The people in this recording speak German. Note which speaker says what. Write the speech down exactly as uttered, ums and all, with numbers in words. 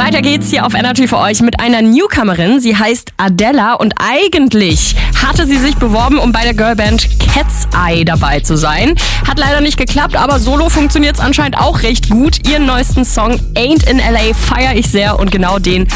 Speaker 1: Weiter geht's hier auf Energy für euch mit einer Newcomerin. Sie heißt Adela und eigentlich hatte sie sich beworben, um bei der Girlband Cat's Eye dabei zu sein. Hat leider nicht geklappt, aber solo funktioniert's anscheinend auch recht gut. Ihren neuesten Song Ain't in L A feiere ich sehr und genau den